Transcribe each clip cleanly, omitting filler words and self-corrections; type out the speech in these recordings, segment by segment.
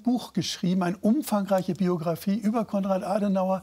Buch geschrieben, eine umfangreiche Biografie über Konrad Adenauer.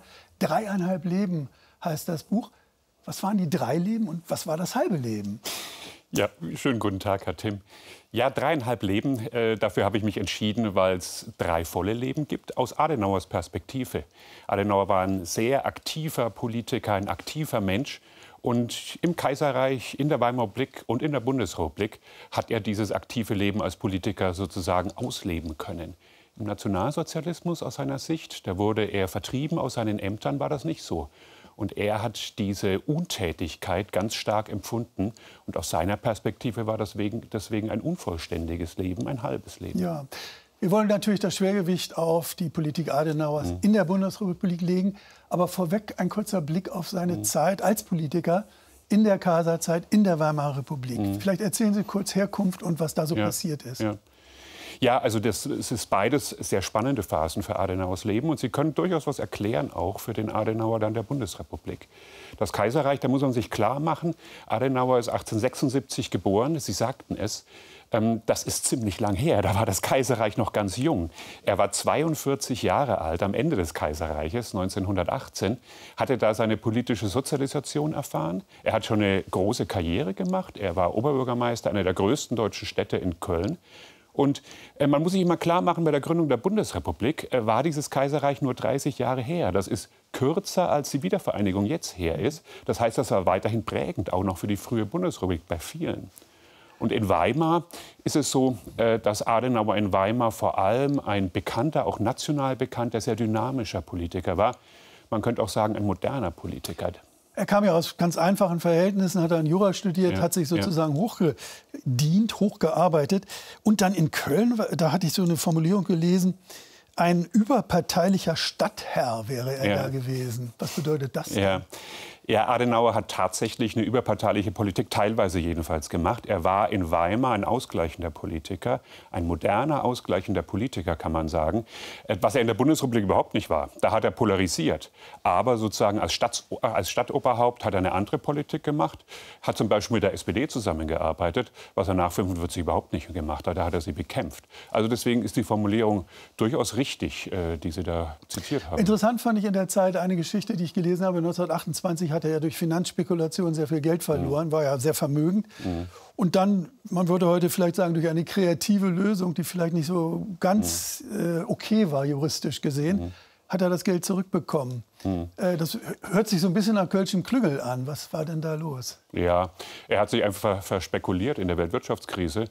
3,5 Leben heißt das Buch. Was waren die 3 Leben und was war das halbe Leben? Ja, schönen guten Tag, Herr Timm. Ja, 3,5 Leben, dafür habe ich mich entschieden, weil es 3 volle Leben gibt, aus Adenauers Perspektive. Adenauer war ein sehr aktiver Politiker, ein aktiver Mensch. Und im Kaiserreich, in der Weimarer Republik und in der Bundesrepublik hat er dieses aktive Leben als Politiker sozusagen ausleben können. Im Nationalsozialismus aus seiner Sicht, da wurde er vertrieben aus seinen Ämtern, war das nicht so. Und er hat diese Untätigkeit ganz stark empfunden. Und aus seiner Perspektive war das deswegen ein unvollständiges Leben, ein halbes Leben. Ja, wir wollen natürlich das Schwergewicht auf die Politik Adenauers in der Bundesrepublik legen. Aber vorweg ein kurzer Blick auf seine Zeit als Politiker in der Kaiserzeit, in der Weimarer Republik. Vielleicht erzählen Sie kurz Herkunft und was da so passiert ist. Ja. Ja, also es ist beides sehr spannende Phasen für Adenauers Leben. Und sie können durchaus was erklären, auch für den Adenauer dann der Bundesrepublik. Das Kaiserreich, da muss man sich klar machen, Adenauer ist 1876 geboren, Sie sagten es. Das ist ziemlich lang her, da war das Kaiserreich noch ganz jung. Er war 42 Jahre alt am Ende des Kaiserreiches, 1918, hatte da seine politische Sozialisation erfahren. Er hat schon eine große Karriere gemacht. Er war Oberbürgermeister einer der größten deutschen Städte in Köln. Und man muss sich immer klar machen, bei der Gründung der Bundesrepublik war dieses Kaiserreich nur 30 Jahre her. Das ist kürzer, als die Wiedervereinigung jetzt her ist. Das heißt, das war weiterhin prägend, auch noch für die frühe Bundesrepublik bei vielen. Und in Weimar ist es so, dass Adenauer in Weimar vor allem ein bekannter, auch national bekannter, sehr dynamischer Politiker war. Man könnte auch sagen, ein moderner Politiker. Er kam ja aus ganz einfachen Verhältnissen, hat dann Jura studiert, hat sich sozusagen hochgedient, hochgearbeitet. Und dann in Köln, da hatte ich so eine Formulierung gelesen, ein überparteilicher Stadtherr wäre er da gewesen. Was bedeutet das denn? Ja, Adenauer hat tatsächlich eine überparteiliche Politik, teilweise jedenfalls, gemacht. Er war in Weimar ein ausgleichender Politiker, ein moderner ausgleichender Politiker, kann man sagen, was er in der Bundesrepublik überhaupt nicht war. Da hat er polarisiert. Aber sozusagen als Stadtoberhaupt hat er eine andere Politik gemacht, hat zum Beispiel mit der SPD zusammengearbeitet, was er nach 1945 überhaupt nicht gemacht hat. Da hat er sie bekämpft. Also deswegen ist die Formulierung durchaus richtig, die Sie da zitiert haben. Interessant fand ich in der Zeit eine Geschichte, die ich gelesen habe, 1928 hat er ja durch Finanzspekulation sehr viel Geld verloren, war ja sehr vermögend. Und dann, man würde heute vielleicht sagen, durch eine kreative Lösung, die vielleicht nicht so ganz okay war, juristisch gesehen, hat er das Geld zurückbekommen. Das hört sich so ein bisschen nach Kölschem Klüngel an. Was war denn da los? Ja, er hat sich einfach verspekuliert in der Weltwirtschaftskrise.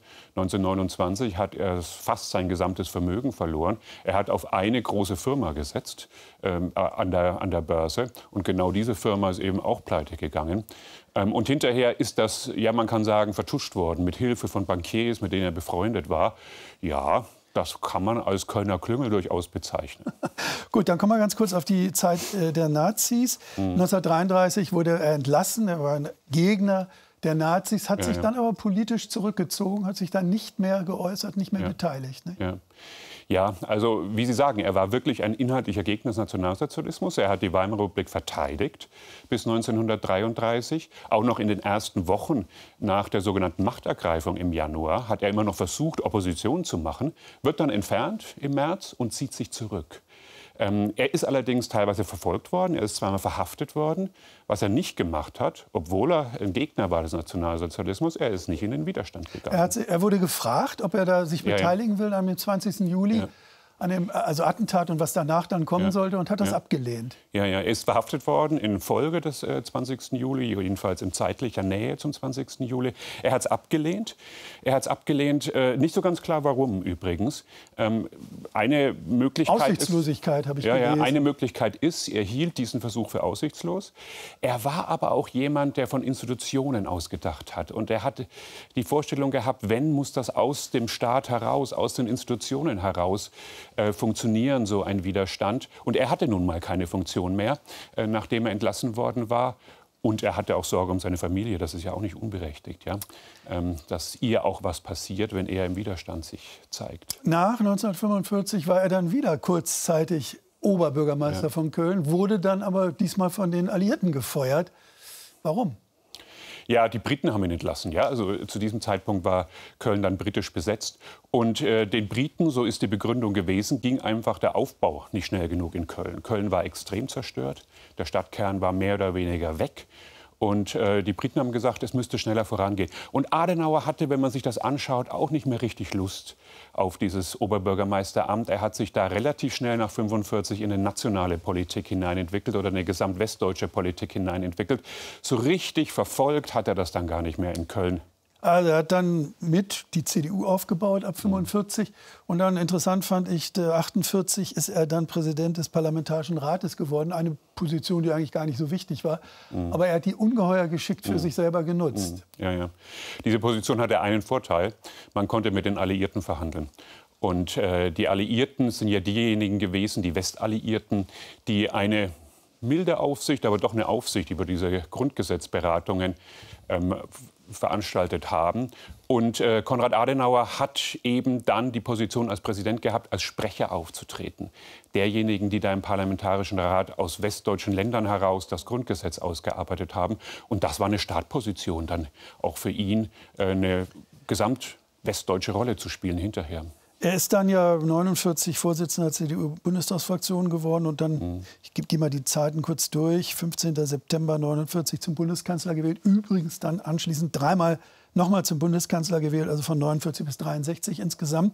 1929 hat er fast sein gesamtes Vermögen verloren. Er hat auf eine große Firma gesetzt an der Börse. Und genau diese Firma ist eben auch pleite gegangen. Und hinterher ist das, ja, man kann sagen, vertuscht worden mit Hilfe von Bankiers, mit denen er befreundet war. Ja, das kann man als Kölner Klüngel durchaus bezeichnen. Gut, dann kommen wir ganz kurz auf die Zeit der Nazis. 1933 wurde er entlassen, er war ein Gegner der Nazis, hat sich dann aber politisch zurückgezogen, hat sich dann nicht mehr geäußert, nicht mehr beteiligt. Ne? Ja, also wie Sie sagen, er war wirklich ein inhaltlicher Gegner des Nationalsozialismus. Er hat die Weimarer Republik verteidigt bis 1933. Auch noch in den ersten Wochen nach der sogenannten Machtergreifung im Januar hat er immer noch versucht, Opposition zu machen, wird dann entfernt im März und zieht sich zurück. Er ist allerdings teilweise verfolgt worden, er ist zweimal verhaftet worden. Was er nicht gemacht hat, obwohl er ein Gegner war des Nationalsozialismus, er ist nicht in den Widerstand gegangen. Er wurde gefragt, ob er da sich beteiligen will am 20. Juli. An dem Attentat und was danach dann kommen sollte, und hat das abgelehnt. Ja, er ist verhaftet worden infolge des 20. Juli, jedenfalls in zeitlicher Nähe zum 20. Juli. Er hat es abgelehnt. Nicht so ganz klar, warum übrigens. Eine Möglichkeit Aussichtslosigkeit habe ich gelesen. Eine Möglichkeit ist, er hielt diesen Versuch für aussichtslos. Er war aber auch jemand, der von Institutionen ausgedacht hat. Und er hatte die Vorstellung gehabt, wenn, muss das aus dem Staat heraus, aus den Institutionen heraus funktionieren, so ein Widerstand. Und er hatte nun mal keine Funktion mehr, nachdem er entlassen worden war. Und er hatte auch Sorge um seine Familie, das ist ja auch nicht unberechtigt, ja? Dass ihr auch was passiert, wenn er im Widerstand sich zeigt. Nach 1945 war er dann wieder kurzzeitig Oberbürgermeister von Köln, wurde dann aber diesmal von den Alliierten gefeuert. Warum? Ja, die Briten haben ihn entlassen. Ja? Also zu diesem Zeitpunkt war Köln dann britisch besetzt. Und den Briten, so ist die Begründung gewesen, ging einfach der Aufbau nicht schnell genug in Köln. Köln war extrem zerstört. Der Stadtkern war mehr oder weniger weg. Und die Briten haben gesagt, es müsste schneller vorangehen. Und Adenauer hatte, wenn man sich das anschaut, auch nicht mehr richtig Lust auf dieses Oberbürgermeisteramt. Er hat sich da relativ schnell nach 1945 in eine nationale Politik hineinentwickelt oder eine gesamtwestdeutsche Politik hineinentwickelt. So richtig verfolgt hat er das dann gar nicht mehr in Köln. Also er hat dann mit die CDU aufgebaut ab 1945. Und dann interessant fand ich, 1948 ist er dann Präsident des Parlamentarischen Rates geworden. Eine Position, die eigentlich gar nicht so wichtig war. Aber er hat die ungeheuer geschickt für sich selber genutzt. Ja, ja. Diese Position hatte einen Vorteil. Man konnte mit den Alliierten verhandeln. Und die Alliierten sind ja diejenigen gewesen, die Westalliierten, die eine milde Aufsicht, aber doch eine Aufsicht über diese Grundgesetzberatungen veranstaltet haben. Und Konrad Adenauer hat eben dann die Position als Präsident gehabt, als Sprecher aufzutreten. Derjenigen, die da im Parlamentarischen Rat aus westdeutschen Ländern heraus das Grundgesetz ausgearbeitet haben. Und das war eine Startposition dann auch für ihn, eine gesamtwestdeutsche Rolle zu spielen hinterher. Er ist dann ja 1949 Vorsitzender der CDU-Bundestagsfraktion geworden und dann, ich gehe mal die Zeiten kurz durch, 15. September 1949 zum Bundeskanzler gewählt. Übrigens dann anschließend dreimal nochmal zum Bundeskanzler gewählt, also von 1949 bis 1963 insgesamt.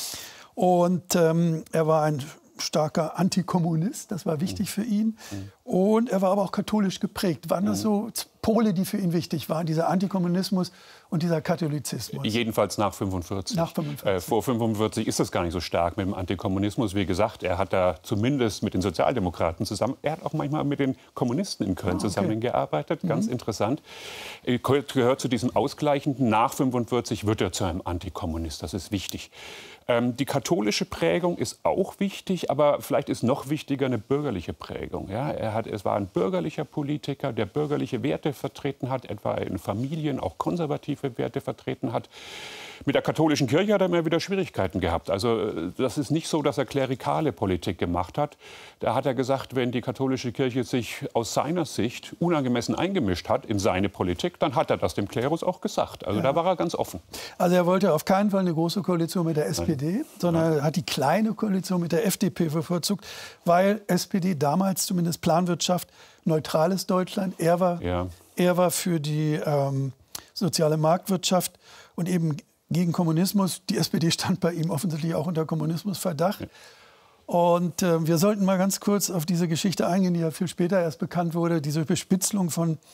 Und er war ein starker Antikommunist, das war wichtig für ihn. Und er war aber auch katholisch geprägt. Waren das so Pole, die für ihn wichtig waren, dieser Antikommunismus und dieser Katholizismus? Jedenfalls nach 1945. Nach 45. Vor 1945 ist das gar nicht so stark mit dem Antikommunismus. Wie gesagt, er hat da zumindest mit den Sozialdemokraten zusammen, er hat auch manchmal mit den Kommunisten in Köln zusammengearbeitet. Ganz interessant. Gehört zu diesem Ausgleichenden. Nach 1945 wird er zu einem Antikommunist. Das ist wichtig. Die katholische Prägung ist auch wichtig, aber vielleicht ist noch wichtiger eine bürgerliche Prägung. Ja, es war ein bürgerlicher Politiker, der bürgerliche Werte vertreten hat, etwa in Familien auch konservative Werte vertreten hat. Mit der katholischen Kirche hat er immer wieder Schwierigkeiten gehabt. Also das ist nicht so, dass er klerikale Politik gemacht hat. Da hat er gesagt, wenn die katholische Kirche sich aus seiner Sicht unangemessen eingemischt hat in seine Politik, dann hat er das dem Klerus auch gesagt. Also da war er ganz offen. Also er wollte auf keinen Fall eine große Koalition mit der SPD, sondern er hat die kleine Koalition mit der FDP bevorzugt, weil SPD damals zumindest Planwirtschaft, neutrales Deutschland, er war für die soziale Marktwirtschaft und eben gegen Kommunismus. Die SPD stand bei ihm offensichtlich auch unter Kommunismusverdacht. Ja. Und wir sollten mal ganz kurz auf diese Geschichte eingehen, die ja viel später erst bekannt wurde, diese Bespitzelung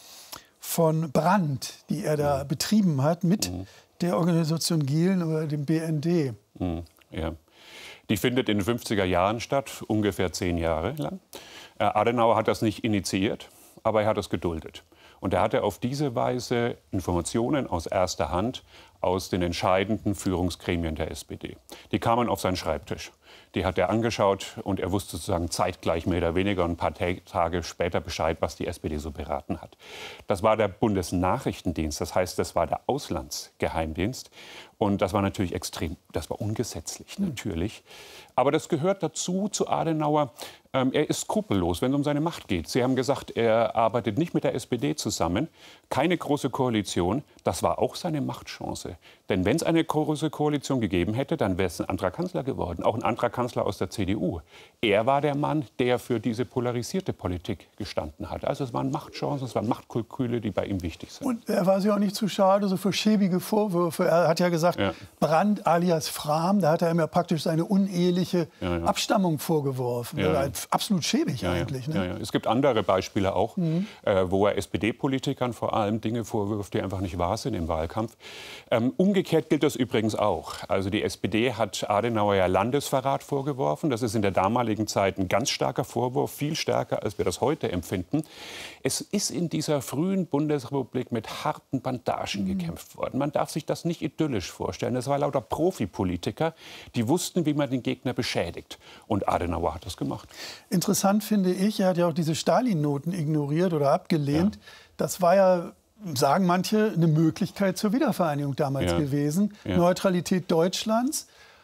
von Brandt, die er da betrieben hat mit der Organisation Gehlen oder dem BND. Ja. Die findet in den 50er Jahren statt, ungefähr 10 Jahre lang. Adenauer hat das nicht initiiert, aber er hat es geduldet. Und er hatte auf diese Weise Informationen aus erster Hand aus den entscheidenden Führungsgremien der SPD. Die kamen auf seinen Schreibtisch. Die hat er angeschaut und er wusste sozusagen zeitgleich mehr oder weniger ein paar Tage später Bescheid, was die SPD so beraten hat. Das war der Bundesnachrichtendienst, das heißt, das war der Auslandsgeheimdienst. Und das war natürlich das war ungesetzlich natürlich. Aber das gehört dazu, zu Adenauer. Er ist skrupellos, wenn es um seine Macht geht. Sie haben gesagt, er arbeitet nicht mit der SPD zusammen. Keine große Koalition. Das war auch seine Machtchance. Denn wenn es eine große Koalition gegeben hätte, dann wäre es ein anderer Kanzler geworden. Auch ein anderer Kanzler aus der CDU. Er war der Mann, der für diese polarisierte Politik gestanden hat. Also es waren Machtchancen, es waren Machtkalküle, die bei ihm wichtig sind. Und er war sich auch nicht zu schade so für schäbige Vorwürfe. Er hat ja gesagt, Brandt alias Frahm, da hat er ihm ja praktisch seine uneheliche Abstammung vorgeworfen. Absolut schäbig eigentlich. Ne? Ja. Es gibt andere Beispiele auch, wo er SPD-Politikern vor allem Dinge vorwirft, die einfach nicht wahr sind im Wahlkampf. Umgekehrt gilt das übrigens auch. Also die SPD hat Adenauer ja Landesverrat vorgeworfen. Das ist in der damaligen Zeit ein ganz starker Vorwurf, viel stärker, als wir das heute empfinden. Es ist in dieser frühen Bundesrepublik mit harten Bandagen gekämpft worden. Man darf sich das nicht idyllisch vorstellen. Das war lauter Profipolitiker, die wussten, wie man den Gegner beschädigt. Und Adenauer hat das gemacht. Interessant finde ich, er hat ja auch diese Stalin-Noten ignoriert oder abgelehnt. Das war ja, sagen manche, eine Möglichkeit zur Wiedervereinigung damals gewesen. Neutralität Deutschlands.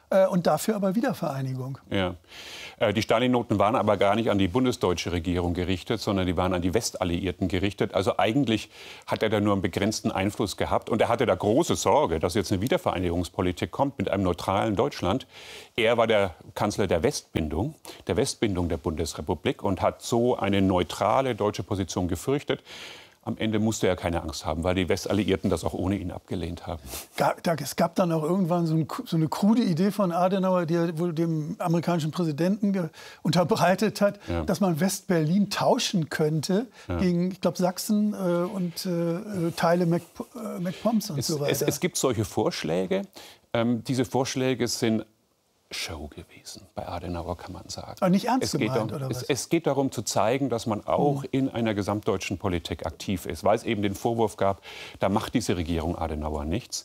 und dafür aber Wiedervereinigung. Ja. Die Stalin-Noten waren aber gar nicht an die bundesdeutsche Regierung gerichtet, sondern die waren an die Westalliierten gerichtet. Also eigentlich hat er da nur einen begrenzten Einfluss gehabt. Und er hatte da große Sorge, dass jetzt eine Wiedervereinigungspolitik kommt mit einem neutralen Deutschland. Er war der Kanzler der Westbindung der Bundesrepublik und hat so eine neutrale deutsche Position gefürchtet. Am Ende musste er keine Angst haben, weil die Westalliierten das auch ohne ihn abgelehnt haben. Es gab dann auch irgendwann so eine krude Idee von Adenauer, die er wohl dem amerikanischen Präsidenten unterbreitet hat, dass man West-Berlin tauschen könnte gegen, ich glaube, Sachsen und Teile MacPoms und so weiter. Es gibt solche Vorschläge. Diese Vorschläge sind Show gewesen, bei Adenauer kann man sagen. Aber nicht ernst gemeint, oder was? Es geht darum zu zeigen, dass man auch in einer gesamtdeutschen Politik aktiv ist, weil es eben den Vorwurf gab, da macht diese Regierung Adenauer nichts,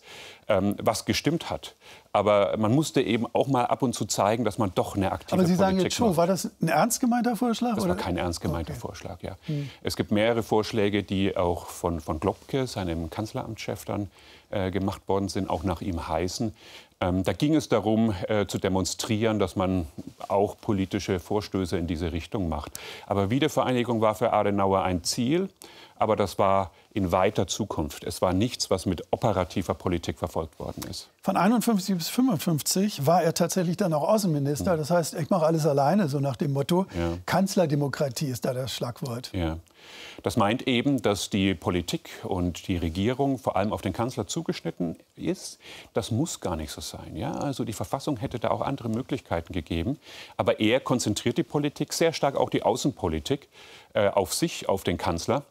was gestimmt hat. Aber man musste eben auch mal ab und zu zeigen, dass man doch eine aktive Politik macht. Aber Sie sagen jetzt schon, war das ein ernst gemeinter Vorschlag? Das war kein ernst gemeinter Vorschlag, ja. Es gibt mehrere Vorschläge, die auch von Globke, seinem Kanzleramtschef, dann gemacht worden sind, auch nach ihm heißen. Da ging es darum, zu demonstrieren, dass man auch politische Vorstöße in diese Richtung macht. Aber Wiedervereinigung war für Adenauer ein Ziel, aber das war in weiter Zukunft. Es war nichts, was mit operativer Politik verfolgt worden ist. Von 51 bis 55 war er tatsächlich dann auch Außenminister. Das heißt, ich mache alles alleine, so nach dem Motto. Ja. Kanzlerdemokratie ist da das Schlagwort. Ja. Das meint eben, dass die Politik und die Regierung vor allem auf den Kanzler zugeschnitten ist. Das muss gar nicht so sein. Ja? Also die Verfassung hätte da auch andere Möglichkeiten gegeben. Aber er konzentriert die Politik, sehr stark auch die Außenpolitik, auf sich, auf den Kanzler.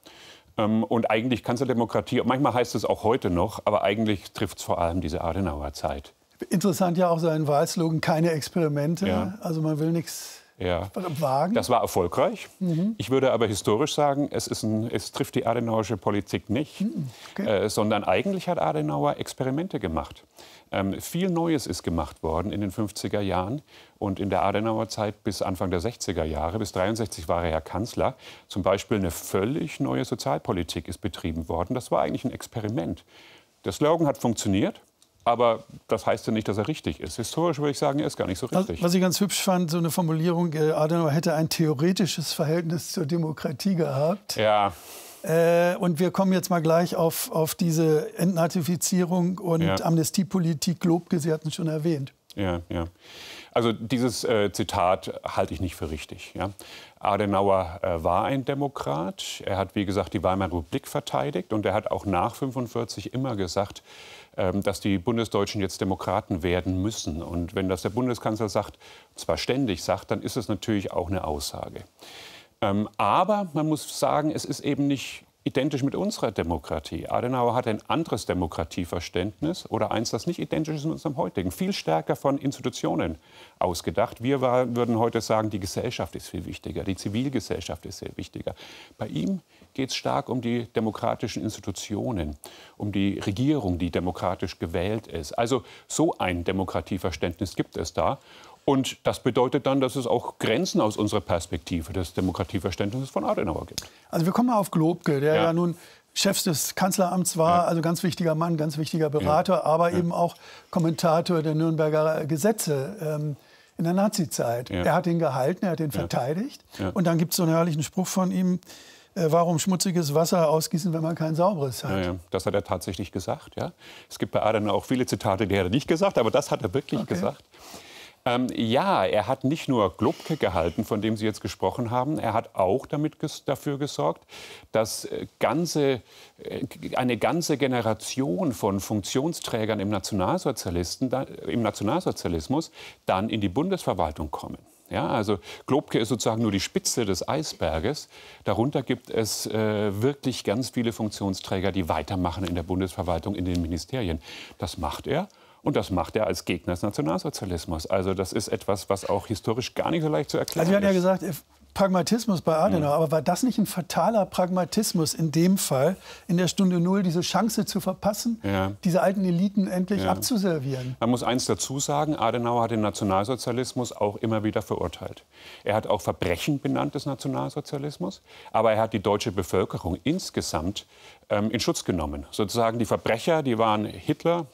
Und eigentlich Kanzlerdemokratie, manchmal heißt es auch heute noch, aber eigentlich trifft es vor allem diese Adenauer Zeit. Interessant ja auch sein Wahlslogan, keine Experimente. Ja. Also man will nichts wagen. Das war erfolgreich. Ich würde aber historisch sagen, es trifft die adenauerische Politik nicht, sondern eigentlich hat Adenauer Experimente gemacht. Viel Neues ist gemacht worden in den 50er Jahren und in der Adenauer Zeit bis Anfang der 60er Jahre. Bis 63 war er ja Kanzler. Zum Beispiel eine völlig neue Sozialpolitik ist betrieben worden. Das war eigentlich ein Experiment. Der Slogan hat funktioniert. Aber das heißt ja nicht, dass er richtig ist. Historisch würde ich sagen, er ist gar nicht so richtig. Was ich ganz hübsch fand, so eine Formulierung, Adenauer hätte ein theoretisches Verhältnis zur Demokratie gehabt. Ja. Und wir kommen jetzt mal gleich auf diese Entnazifizierung und Amnestiepolitik. Globke, Sie hatten es schon erwähnt. Ja. Also dieses Zitat halte ich nicht für richtig. Ja. Adenauer war ein Demokrat. Er hat, wie gesagt, die Weimarer Republik verteidigt. Und er hat auch nach 1945 immer gesagt, dass die Bundesdeutschen jetzt Demokraten werden müssen. Und wenn das der Bundeskanzler sagt, zwar ständig sagt, dann ist es natürlich auch eine Aussage. Aber man muss sagen, es ist eben nicht identisch mit unserer Demokratie. Adenauer hat ein anderes Demokratieverständnis oder eins, das nicht identisch ist mit unserem heutigen. Viel stärker von Institutionen ausgedacht. Wir würden heute sagen, die Gesellschaft ist viel wichtiger, die Zivilgesellschaft ist sehr wichtiger. Bei ihm geht es stark um die demokratischen Institutionen, um die Regierung, die demokratisch gewählt ist. Also so ein Demokratieverständnis gibt es da. Und das bedeutet dann, dass es auch Grenzen aus unserer Perspektive des Demokratieverständnisses von Adenauer gibt. Also wir kommen mal auf Globke, der ja nun Chef des Kanzleramts war, also ganz wichtiger Mann, ganz wichtiger Berater, aber eben auch Kommentator der Nürnberger Gesetze in der Nazizeit. Er hat ihn gehalten, er hat ihn verteidigt. Und dann gibt es so einen herrlichen Spruch von ihm, warum schmutziges Wasser ausgießen, wenn man kein sauberes hat. Ja, das hat er tatsächlich gesagt. Ja. Es gibt bei Adenauer auch viele Zitate, die hat er nicht gesagt, aber das hat er wirklich gesagt. Er hat nicht nur Globke gehalten, von dem Sie jetzt gesprochen haben, er hat auch dafür gesorgt, dass eine ganze Generation von Funktionsträgern im Nationalsozialismus dann in die Bundesverwaltung kommen. Ja, also Globke ist sozusagen nur die Spitze des Eisberges. Darunter gibt es wirklich ganz viele Funktionsträger, die weitermachen in der Bundesverwaltung, in den Ministerien. Das macht er. Und das macht er als Gegner des Nationalsozialismus. Also das ist etwas, was auch historisch gar nicht so leicht zu erklären ist. Also Sie hatten ja gesagt, Pragmatismus bei Adenauer. Aber war das nicht ein fataler Pragmatismus in dem Fall, in der Stunde Null diese Chance zu verpassen, diese alten Eliten endlich abzuservieren? Man muss eins dazu sagen, Adenauer hat den Nationalsozialismus auch immer wieder verurteilt. Er hat auch Verbrechen benannt des Nationalsozialismus, aber er hat die deutsche Bevölkerung insgesamt in Schutz genommen. Sozusagen die Verbrecher, die waren Hitler,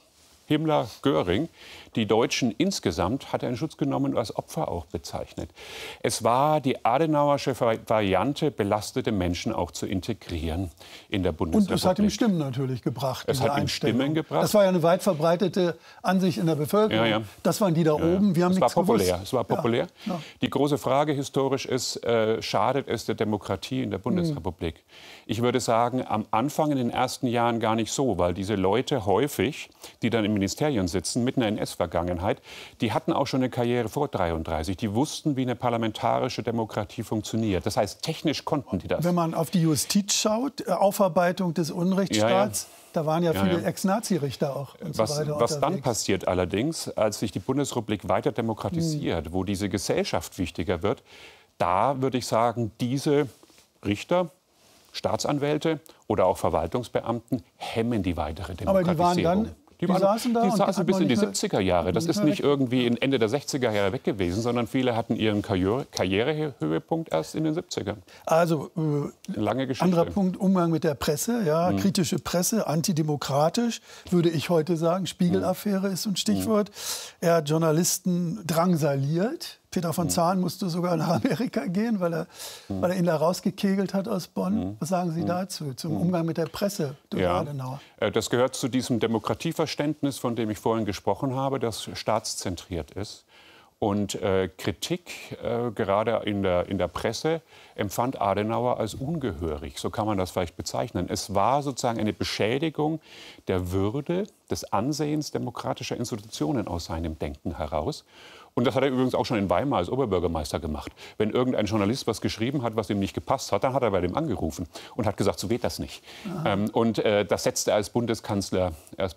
Himmler, Göring. Die Deutschen insgesamt hat er in Schutz genommen und als Opfer auch bezeichnet. Es war die Adenauersche Variante, belastete Menschen auch zu integrieren in der Bundesrepublik. Und es hat ihm Stimmen natürlich gebracht. Es hat ihm Stimmen gebracht. Das war ja eine weit verbreitete Ansicht in der Bevölkerung. Ja. Das waren die da oben. Wir haben nichts gewusst. Es war populär. Ja. Die große Frage historisch ist, schadet es der Demokratie in der Bundesrepublik? Ich würde sagen, am Anfang in den ersten Jahren gar nicht so, weil diese Leute häufig, die dann in Ministerien sitzen, mit einer NS-Vergangenheit, die hatten auch schon eine Karriere vor 1933. Die wussten, wie eine parlamentarische Demokratie funktioniert. Das heißt, technisch konnten die das. Wenn man auf die Justiz schaut, Aufarbeitung des Unrechtsstaats, da waren ja viele Ex-Nazi-Richter auch und so weiter was dann passiert allerdings, als sich die Bundesrepublik weiter demokratisiert, wo diese Gesellschaft wichtiger wird, da würde ich sagen, diese Richter, Staatsanwälte oder auch Verwaltungsbeamten hemmen die weitere Demokratisierung. Aber die waren dann, die saßen bis in die 70er Jahre. Das ist nicht irgendwie Ende der 60er Jahre weg gewesen, sondern viele hatten ihren Karrierehöhepunkt erst in den 70ern. Also lange Geschichte. Anderer Punkt, Umgang mit der Presse, ja, kritische Presse, antidemokratisch, würde ich heute sagen. Spiegel-Affäre ist so ein Stichwort. Er hat Journalisten drangsaliert. Peter von Zahn musste sogar nach Amerika gehen, weil er ihn da rausgekegelt hat aus Bonn. Was sagen Sie dazu, zum Umgang mit der Presse durch Adenauer? Das gehört zu diesem Demokratieverständnis, von dem ich vorhin gesprochen habe, das staatszentriert ist. Und Kritik, gerade in der Presse, empfand Adenauer als ungehörig. So kann man das vielleicht bezeichnen. Es war sozusagen eine Beschädigung der Würde, des Ansehens demokratischer Institutionen aus seinem Denken heraus. Und das hat er übrigens auch schon in Weimar als Oberbürgermeister gemacht. Wenn irgendein Journalist was geschrieben hat, was ihm nicht gepasst hat, dann hat er bei dem angerufen und hat gesagt, so geht das nicht. Das setzte er als Bundeskanzler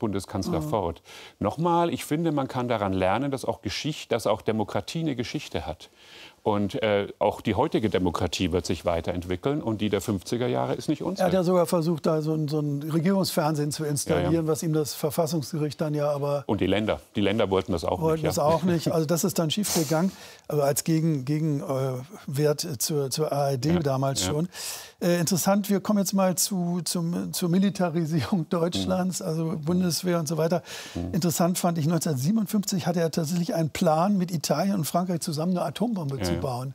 fort. Nochmal, ich finde, man kann daran lernen, dass auch Demokratie eine Geschichte hat. Und auch die heutige Demokratie wird sich weiterentwickeln. Und die der 50er Jahre ist nicht unsere. Er hat ja sogar versucht, da so ein Regierungsfernsehen zu installieren, was ihm das Verfassungsgericht dann ja aber... Und die Länder wollten das auch nicht. Auch nicht. Also das ist dann schiefgegangen, aber als Gegenwert zur ARD damals schon. Interessant, wir kommen jetzt mal zur Militarisierung Deutschlands, also Bundeswehr und so weiter. Interessant fand ich, 1957 hatte er tatsächlich einen Plan, mit Italien und Frankreich zusammen eine Atombombe zu bauen.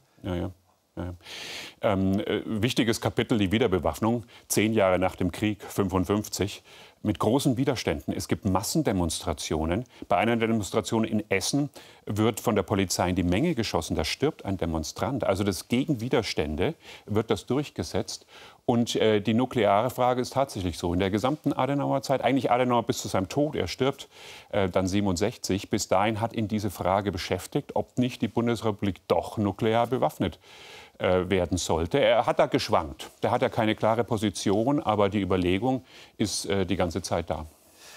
Wichtiges Kapitel, die Wiederbewaffnung, 10 Jahre nach dem Krieg, 1955, mit großen Widerständen. Es gibt Massendemonstrationen. Bei einer Demonstration in Essen wird von der Polizei in die Menge geschossen. Da stirbt ein Demonstrant. Also das gegen Widerstände wird das durchgesetzt. Und die nukleare Frage ist tatsächlich so. In der gesamten Adenauerzeit, eigentlich Adenauer bis zu seinem Tod, er stirbt dann 67, bis dahin hat ihn diese Frage beschäftigt, ob nicht die Bundesrepublik doch nuklear bewaffnet werden sollte. Er hat da geschwankt. Da hat er keine klare Position, aber die Überlegung ist die ganze Zeit da.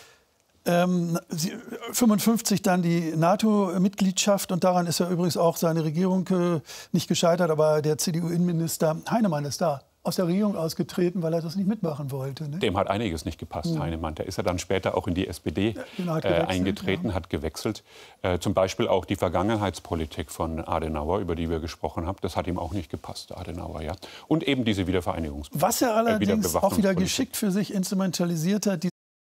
1955 dann die NATO-Mitgliedschaft und daran ist ja übrigens auch seine Regierung nicht gescheitert, aber der CDU-Innenminister Heinemann ist da aus der Regierung ausgetreten, weil er das nicht mitmachen wollte. Ne? Dem hat einiges nicht gepasst, Heinemann. Da ist er dann später auch in die SPD eingetreten, hat gewechselt. Zum Beispiel auch die Vergangenheitspolitik von Adenauer, über die wir gesprochen haben, das hat ihm auch nicht gepasst, Adenauer. Ja. Und eben diese Wiedervereinigungspolitik. Was er allerdings auch wieder geschickt für sich instrumentalisiert hat,